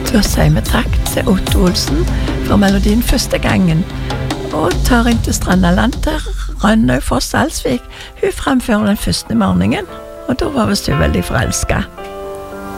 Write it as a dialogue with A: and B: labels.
A: Da sier vi takk til Otto Olsen for melodien første gangen, og tar inn til Strandaland til Rønnøy Foss Alsvik. Hun fremfører den første morgenen, og da var visst hun veldig forelsket.